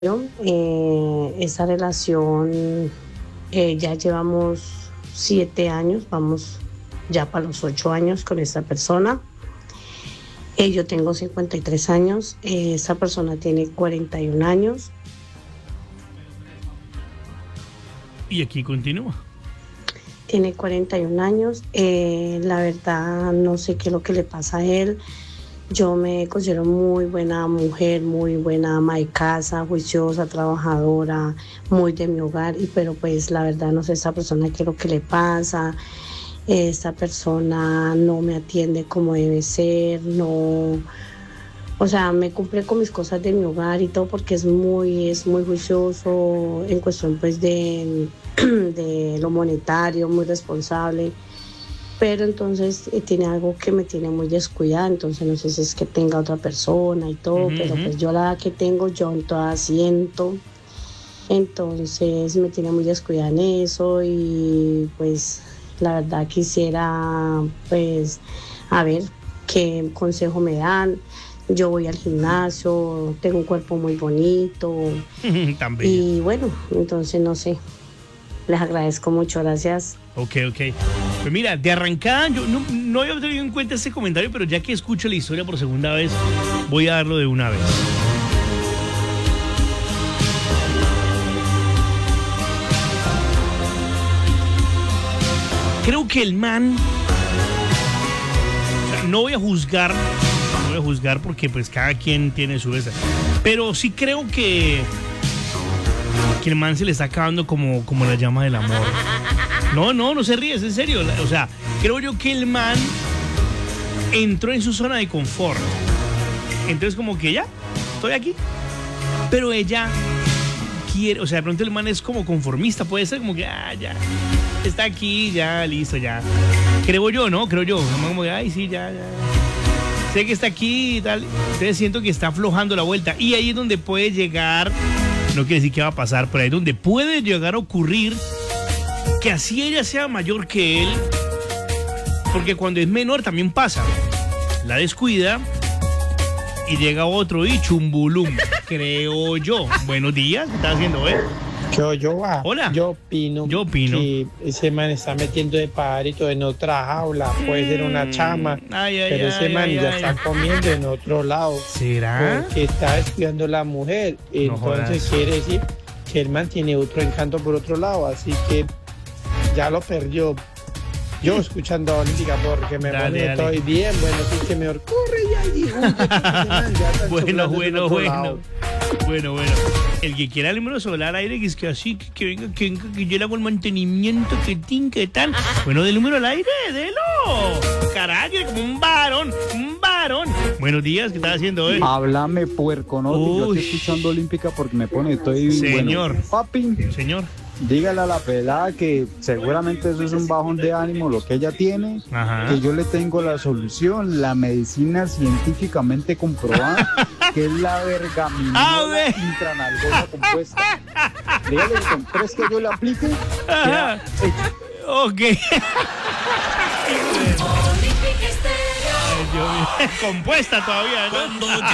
Esa relación ya llevamos 7 años, vamos ya para los 8 años con esta persona. Yo tengo 53 años, esta persona tiene 41 años. Y aquí continúa. Tiene 41 años. La verdad no sé qué es lo que le pasa a él. Yo me considero muy buena mujer, muy buena ama de casa, juiciosa, trabajadora, muy de mi hogar, pero pues la verdad no sé esta persona qué es lo que le pasa. Esta persona no me atiende como debe ser, no, o sea, me cumple con mis cosas de mi hogar y todo porque es muy juicioso en cuestión pues de lo monetario, muy responsable. Pero entonces tiene algo que me tiene muy descuidada, entonces no sé si es que tenga otra persona y todo, pero pues yo la que tengo, yo en toda siento, entonces me tiene muy descuidada en eso y pues la verdad quisiera pues a ver qué consejo me dan. Yo voy al gimnasio, tengo un cuerpo muy bonito y bueno, entonces no sé, les agradezco mucho, gracias. Ok. Pues mira, de arrancada, yo no había tenido en cuenta este comentario, pero ya que escucho la historia por segunda vez, voy a darlo de una vez. Creo que el man, o sea, no voy a juzgar porque pues cada quien tiene su esa, pero sí creo que el man se le está acabando como la llama del amor. No se ríe, es en serio. O sea, creo yo que el man entró en su zona de confort. Entonces como que ya, estoy aquí. Pero ella quiere, o sea, de pronto el man es como conformista, puede ser como que, ya, está aquí, ya, listo, ya. Creo yo. Como que, ay, sí, ya. Sé que está aquí y tal. Entonces siento que está aflojando la vuelta. Y ahí es donde puede llegar, no quiere decir que va a pasar, pero ahí es donde puede llegar a ocurrir que así ella sea mayor que él, porque cuando es menor también pasa, la descuida y llega otro y chumbulum, creo yo. Buenos días, ¿qué estás haciendo, Hola. Yo opino que ese man está metiendo de pajarito en otra jaula, puede ser una chama, pero ese man ya está comiendo en otro lado. ¿Será? Porque está descuidando a la mujer, entonces quiere decir que el man tiene otro encanto por otro lado, así que ya lo perdió. Yo escuchando a Olímpica porque me pone estoy bien, bueno, sí que mejor corre ya y Bueno. El que quiera el número solar al aire, que es que así, que venga, que yo le hago el mantenimiento, que tal. Bueno, del número al aire, delo. Carajo, como un varón. Buenos días, ¿qué estás haciendo, Háblame, puerco, ¿no? Yo estoy escuchando Olímpica porque me pone, Señor. Bueno, papi. Señor. Dígale a la pelada que seguramente eso es un bajón de ánimo lo que ella tiene, que yo le tengo la solución, la medicina científicamente comprobada, que es la vergaminola intranalgosa compuesta. Dígale que con 3 que yo le aplique, queda hecho. Ok. Compuesta todavía, ¿no?